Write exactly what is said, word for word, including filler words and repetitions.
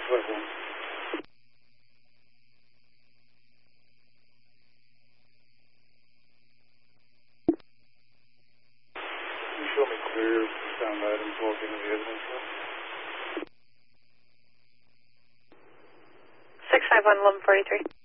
five one. Can you show me clear sound items walking in the evidence room? six five one, eleven forty-three.